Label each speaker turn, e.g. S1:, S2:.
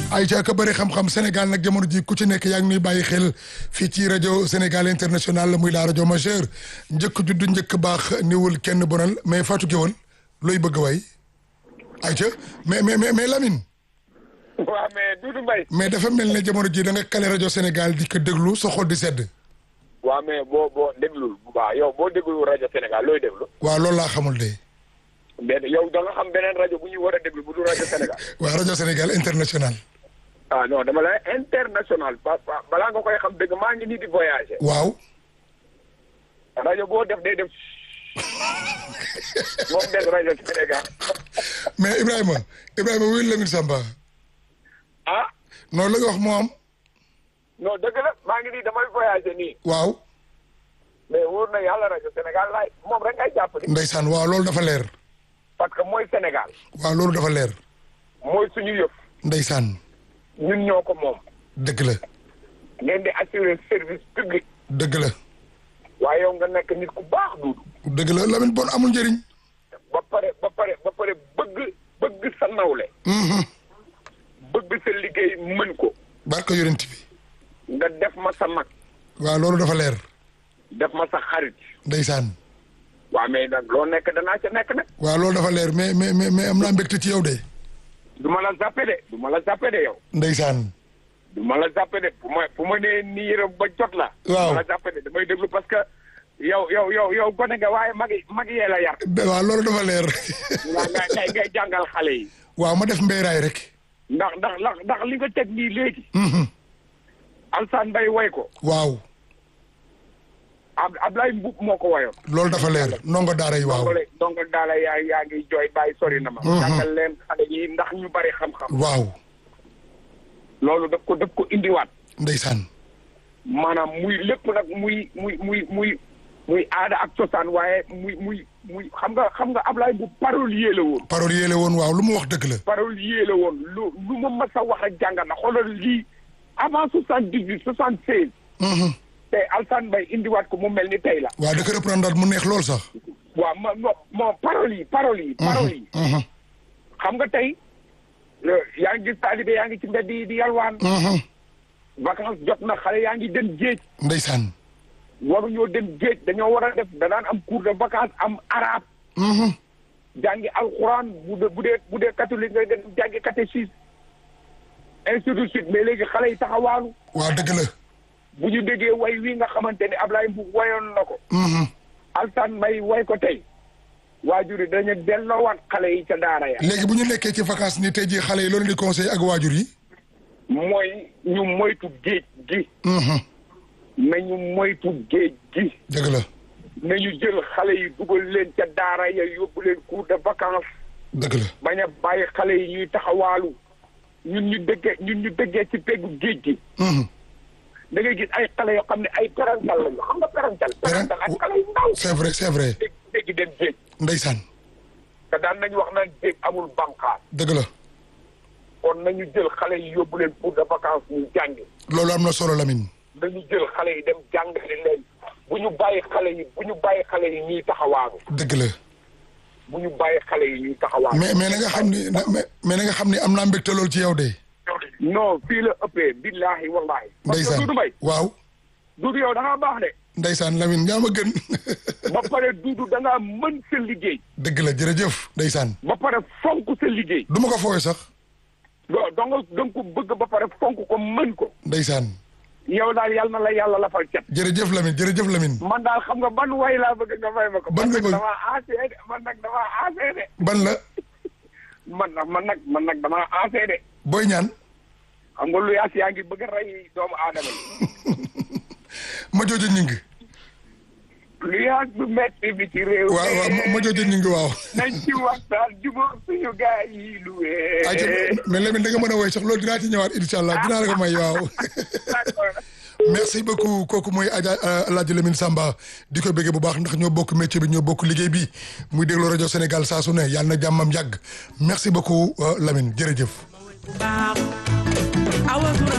S1: Aïcha ka bëri xam-xam Sénégal nag jamono ji ku ci nekk yaa ngi nuy bàyyi xel fii ci rajo Sénégal international muy la rajo majeure njëkk juddu njëkk baax niwul kenn bonal mais Fatou Guewel looy bëgg way Aïcha mais Lamine.
S2: waaw mais Doudou Mbaye.
S1: mais dafa mel ne jamono ji da nga kale rajo Sénégal di ko déglu sa xol di sedd.
S2: waaw mais boo déglul bu baax yow boo déglu rajo Sénégal looy déglu.
S1: waaw loolu laa xamul de.
S2: mais yow da nga xam beneen rajo bu ñuy war a déglu bu dul rajo Sénégal.
S1: waaw rajo Sénégal international.
S2: ah non dama lay international balaa nga koy xam dëgg maa ngi nii di voyager.
S1: waaw.
S2: rajo boo def day def moom des rajo Sénégal.
S1: mais Ibrahima wuyu Lamine Samba.
S2: ah.
S1: noonu la nga wax moo am.
S2: non dëgg la maa ngi nii damay voyager nii.
S1: waaw.
S2: mais wóor na yàlla rajo Sénégal laay moom rek ngay jàpp ni.
S1: Ndeysaan waaw loolu dafa leer.
S2: parce que mooy Sénégal.
S1: waaw loolu dafa leer.
S2: mooy suñu yëf.
S1: Ndeysaan.
S2: ñun ñoo ko moom.
S1: dëgg la.
S2: ngeen di assurer service public.
S1: dëgg la.
S2: waaye yow nga nekk nit ku baax Doudou.
S1: dëgg la Lamine bon amul njëriñ.
S2: ba pare bëgg sa nawle. bëgg sa liggéey mën ko.
S1: barka yonent bi.
S2: nga def ma sa mag.
S1: waaw loolu dafa leer.
S2: def ma sa xarit.
S1: Ndeysaan.
S2: waaw mais nag loo nekk danaa ca nekk nag.
S1: waaw loolu dafa leer mais am naa mbégte ci yow de.
S2: du ma la zappé de yow.
S1: Ndeysaan.
S2: du ma la zappé de fu ma nee nii rek ba jot la.
S1: waaw
S2: du ma la zappé de damay déglu parce que yow gone nga waaye mag yee la yar.
S1: waaw loolu dafa leer.
S2: ngay jàngal xale yi.
S1: waaw ma def mbéyraay rek.
S2: ndax li nga teg nii léegi. Alsaan Mbaye way ko.
S1: waaw.
S2: Ablaye Mbuub moo ko wayoon.
S1: loolu dafa leer ndongo daara yi waaw.
S2: ndongo daara yaa ngi jooy bàyyi sori na ma. jàngal leen xale yi ndax ñu bari xam-xam.
S1: waaw.
S2: loolu daf ko indiwaat.
S1: Ndeysaan.
S2: maanaam muy lépp nag muy aada ak cosaan waaye muy xam nga Ablaye Mbuub parolier la woon.
S1: parolier la woon waaw lu mu wax dëgg la.
S2: parolier la woon lu ma mas a wax ak jàngal na xoolal lii avant 78 76. te Alsaan Mbaye indiwaat ko mu mel ni tey la.
S1: waaw da ko reprendre mu neex lool sax.
S2: waaw moo parole yi. xam nga tey yaa ngi gis taalibe yaa ngi ci mbedd yi di yalwaan. vacances jot na xale yaa ngi dem géej.
S1: Ndeysaan.
S2: waruñoo dem géej dañoo war a def danaan am cours de vacances am arabe. jàngi alxuraan bu dee catholique ngay dem jàngi catéchisme ainsi de suite mais léegi xale yi taxawaalu.
S1: waaw dëgg la.
S2: bu ñu déggee way wi nga xamante ne Ablaye Mbuub wayoon na ko. Alsaan Mbaye way ko tey. waajur yi dañu delloowaat xale yi ca daara ya.
S1: léegi bu ñu nekkee ci vacances ni tey jii xale yi loolu di conseil ak waajur yi.
S2: mooy ñu moytu géej gi. nañu moytu géej gi.
S1: dëgg la.
S2: nañu jël xale yi dugal leen ca daara ya yóbbu leen cours de vacances.
S1: dëgg la.
S2: bañ a bàyyi xale yi ñuy taxawaalu. ñun ñu dëggee ci peggu géej gi. da ngay gis ay xale yoo xam ne ay parental lañu xam nga parental ak xale yu ndaw.
S1: c'est vrai.
S2: dégg dem géej.
S1: Ndeysaan.
S2: te daan nañu wax naan géej amul bànqaas.
S1: dëgg la.
S2: kon nañu jël xale yi yóbbu leen cours de vacances ñu jàngi.
S1: loolu am na solo Lamine.
S2: nañu jël xale yi dem jàngale leen bu ñu bàyyi xale yi ñuy taxawaaru.
S1: dëgg la.
S2: bu ñu bàyyi xale yi ñuy taxawaaru.
S1: mais na nga xam ni am naa mbégte loolu ci yow de.
S2: non fii la ëppee billaahi wallaahi. parce que Doudou Mbaye.
S1: waaw.
S2: Doudou yow da ngaa baax de.
S1: Ndeysaan Lamine yaa ma gën.
S2: ba pare Doudou da ngaa mën sa liggéey.
S1: dëgg la jërëjëf Ndeysaan.
S2: ba pare fonk sa liggéey.
S1: du ma ko fooy sax.
S2: da nga ko bëgg ba pare fonk ko mën ko.
S1: Ndeysaan.
S2: yow daal yal na la yàlla lafal cat.
S1: jërëjëf Lamine.
S2: man daal xam nga ban way laa bëgg nga fay ma ko.
S1: ban nga bëgg
S2: man nag damaa aasee de.
S1: ban la.
S2: man nag damaa aasee de.
S1: booy ñaan.
S2: xam nga lu yaas yaa ngi bëgg a rey doomu aadama yi.
S1: ma joojo ñing.
S2: lu yaas bu metti bi ci réew.
S1: waaw ma joojo ñing waaw.
S2: nañ ci waxtaan jubóo suñu gaa yi lu wee.
S1: mais Lamine da nga mën a woy sax loolu dinaa ci ñëwaat incha allah dinaa la ko may waaw. merci beaucoup kooku mooy Alaaji Lamine Samba di ko bëggee bu baax ndax ñoo bokk métier bi ñoo bokk liggéey bi muy déglu rajo Sénégal saa su ne yàlla na jàmmam yàgg merci beaucoup Lamine jërëjëf.